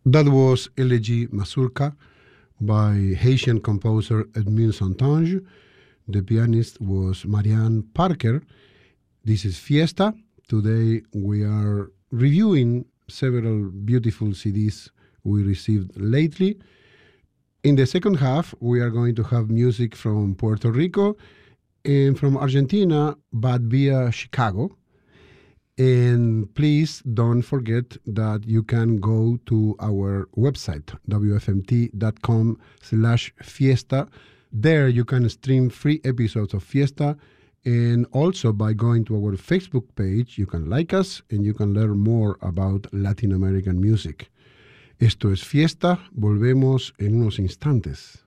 That was Elegy Mazurka by Haitian composer Edmund Santange. The pianist was Marianne Parker. This is Fiesta. Today we are reviewing several beautiful CDs we received lately. In the second half, we are going to have music from Puerto Rico and from Argentina, but via Chicago. And please don't forget that you can go to our website, wfmt.com/fiesta. There you can stream free episodes of Fiesta. And also by going to our Facebook page, you can like us and you can learn more about Latin American music. Esto es Fiesta. Volvemos en unos instantes.